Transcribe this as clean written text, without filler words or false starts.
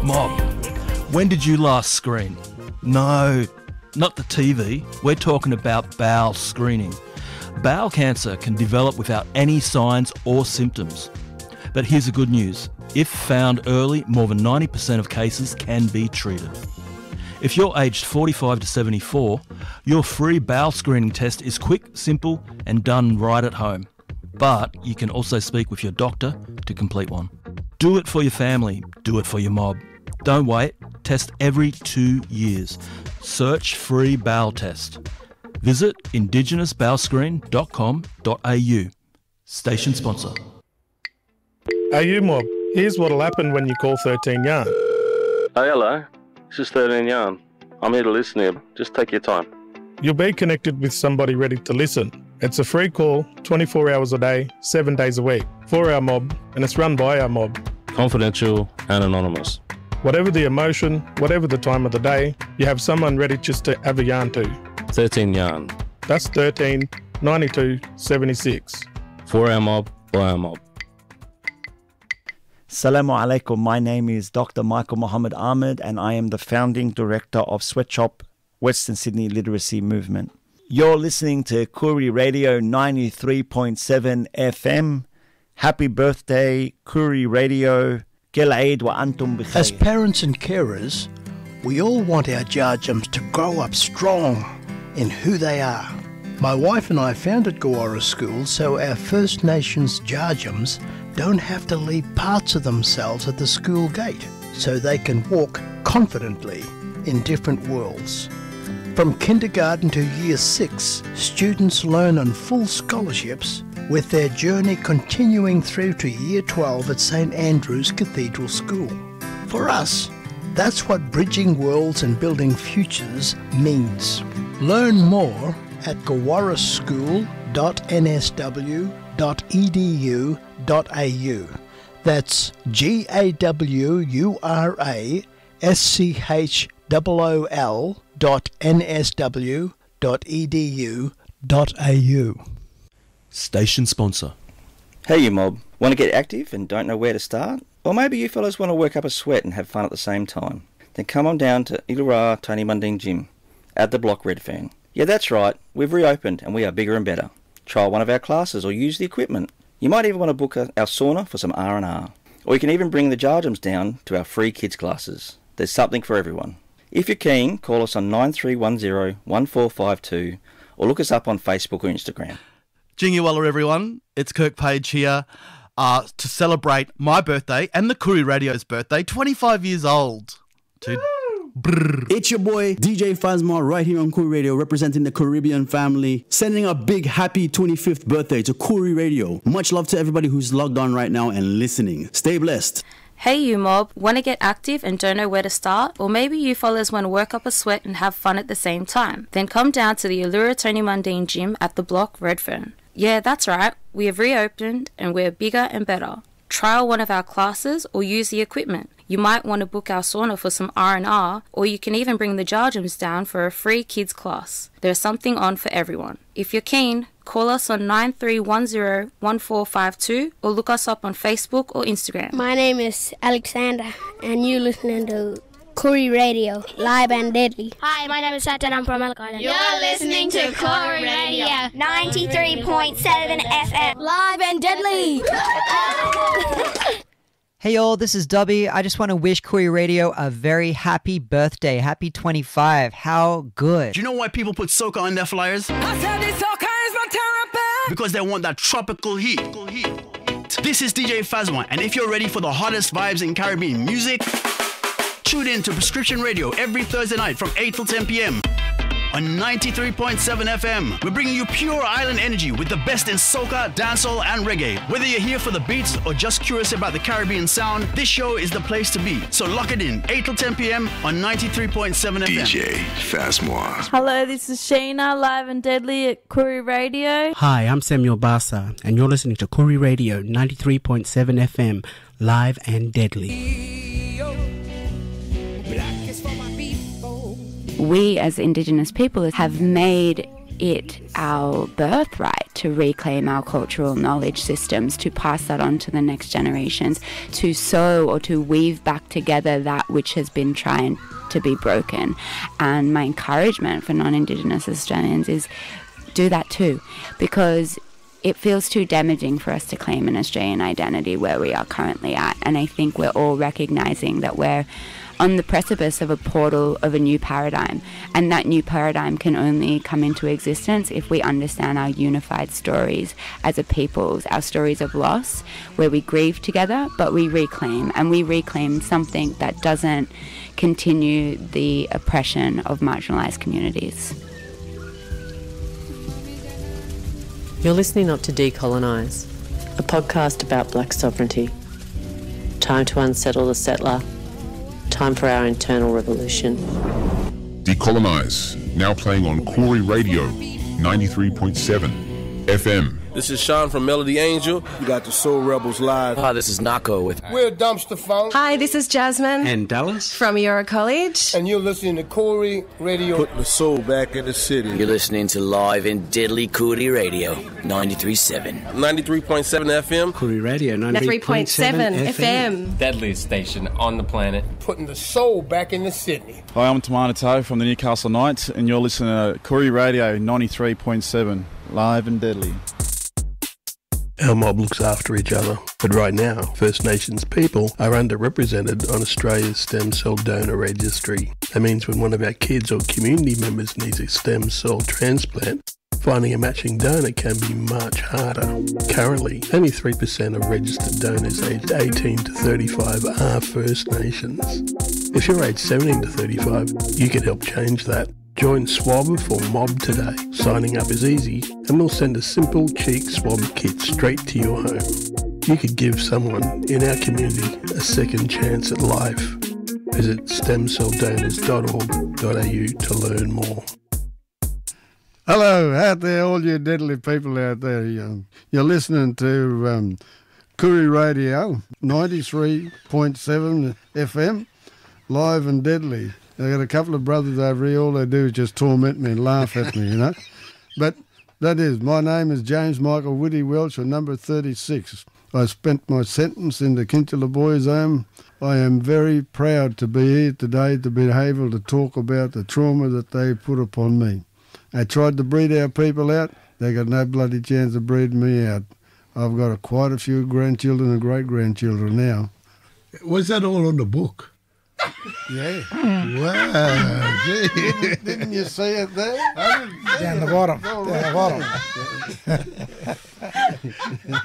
Mob, when did you last screen? No, not the TV. We're talking about bowel screening. Bowel cancer can develop without any signs or symptoms. But here's the good news. If found early, more than 90% of cases can be treated. If you're aged 45 to 74, your free bowel screening test is quick, simple, and done right at home. But you can also speak with your doctor to complete one. Do it for your family. Do it for your mob. Don't wait. Test every 2 years. Search free bowel test. Visit indigenousbowelscreen.com.au. Station sponsor. Hey, you mob. Here's what'll happen when you call 13 Yarn. Oh, hello. This is 13 Yarn. I'm here to listen here. Just take your time. You'll be connected with somebody ready to listen. It's a free call, 24 hours a day, 7 days a week, for our mob, and it's run by our mob. Confidential and anonymous. Whatever the emotion, whatever the time of the day, you have someone ready just to have a yarn to. 13 Yarn. That's 13 92 76. For our mob, by our mob. Assalamu alaikum. My name is Dr. Michael Muhammad Ahmed, and I am the founding director of Sweatshop Western Sydney Literacy Movement. You're listening to Koori Radio 93.7 FM. Happy birthday, Koori Radio. Kel Eid wa antum bikhair. As parents and carers, we all want our Jarjums to grow up strong in who they are. My wife and I founded Gawara School so our First Nations Jarjums don't have to leave parts of themselves at the school gate, so they can walk confidently in different worlds. From kindergarten to year 6, students learn on full scholarships, with their journey continuing through to year 12 at St Andrew's Cathedral School. For us, that's what bridging worlds and building futures means. Learn more at gawaraschool.nsw.edu.au. That's GAWURASCHOOL.nsw.edu.au. Station sponsor. Hey you mob, want to get active and don't know where to start? Or maybe you fellas want to work up a sweat and have fun at the same time? Then come on down to Illawarra Tony Mundine Gym at the Block Redfern. Yeah, that's right, we've reopened and we are bigger and better. Try one of our classes or use the equipment. You might even want to book our sauna for some R&R. Or you can even bring the Jarjums down to our free kids classes. There's something for everyone. If you're keen, call us on 9310 1452 or look us up on Facebook or Instagram. Jingiwalla everyone, it's Kirk Page here to celebrate my birthday and the Koori Radio's birthday, 25 years old. It's your boy DJ Fazma right here on Koori Radio, representing the Caribbean family, sending a big happy 25th birthday to Koori Radio. Much love to everybody who's logged on right now and listening. Stay blessed. Hey you mob, want to get active and don't know where to start? Or maybe you fellas want to work up a sweat and have fun at the same time? Then come down to the Illawarra Tony Mundine Gym at the Block Redfern. Yeah, that's right, we have reopened and we're bigger and better. Trial one of our classes or use the equipment. You might want to book our sauna for some R&R, or you can even bring the Jarjums down for a free kids class. There's something on for everyone. If you're keen, call us on 9310 1452 or look us up on Facebook or Instagram. My name is Alexander and you're listening to Koori Radio, live and deadly. Hi, my name is Satan. I'm from Elk Island. You're listening to Koori Radio, 93.7 FM, live and deadly. Hey y'all, this is Dubby. I just want to wish Koori Radio a very happy birthday. Happy 25. How good. Do you know why people put soca on their flyers? I said this soca is my therapy. Because they want that tropical heat. This is DJ Fazma, and if you're ready for the hottest vibes in Caribbean music, tune in to Prescription Radio every Thursday night from 8 till 10 p.m. on 93.7 FM. We're bringing you pure island energy with the best in soca, dancehall, and reggae. Whether you're here for the beats or just curious about the Caribbean sound, this show is the place to be. So lock it in, 8 till 10 p.m. on 93.7 FM. DJ Fazma. Hello, this is Sheena, live and deadly at Koori Radio. Hi, I'm Samuel Basa, and you're listening to Koori Radio 93.7 FM, live and deadly. We as Indigenous people have made it our birthright to reclaim our cultural knowledge systems, to pass that on to the next generations, to sew or to weave back together that which has been trying to be broken. And my encouragement for non-Indigenous Australians is do that too, because it feels too damaging for us to claim an Australian identity where we are currently at. And I think we're all recognising that we're on the precipice of a portal of a new paradigm, and that new paradigm can only come into existence if we understand our unified stories as a peoples, our stories of loss, where we grieve together but we reclaim, and we reclaim something that doesn't continue the oppression of marginalised communities. You're listening up to Decolonise, a podcast about black sovereignty. Time to unsettle the settler. Time for our internal revolution. Decolonise, now playing on Corey Radio, 93.7 FM. This is Sean from Melody Angel. We got the Soul Rebels live. Hi, this is Nako with... We're Dumpster Funk. Hi, this is Jasmine. And Dallas. From Eora College. And you're listening to Corey Radio. Putting the soul back in the city. You're listening to Live and Deadly Corey Radio, 93.7. 93.7 FM. Corey Radio, 93.7 FM. Deadliest station on the planet. Putting the soul back in the city. Hi, I'm Tamana Toe from the Newcastle Knights, and you're listening to Corey Radio, 93.7, Live and Deadly. Our mob looks after each other, but right now, First Nations people are underrepresented on Australia's stem cell donor registry. That means when one of our kids or community members needs a stem cell transplant, finding a matching donor can be much harder. Currently, only 3% of registered donors aged 18 to 35 are First Nations. If you're aged 17 to 35, you can help change that. Join Swab for Mob today. Signing up is easy, and we'll send a simple cheek swab kit straight to your home. You could give someone in our community a second chance at life. Visit stemcelldonors.org.au to learn more. Hello out there, all you deadly people out there. You're listening to Koori Radio, 93.7 FM, Live and Deadly. I got a couple of brothers over here, all they do is just torment me and laugh at me, you know. But that is, my name is James Michael Woody Welch, number 36. I spent my sentence in the Kinchela Boys Home. I am very proud to be here today to be able to talk about the trauma that they put upon me. They tried to breed our people out. They got no bloody chance of breeding me out. I've got quite a few grandchildren and great-grandchildren now. Was that all on the book? Yeah. Wow. Didn't you see it there? Down the bottom.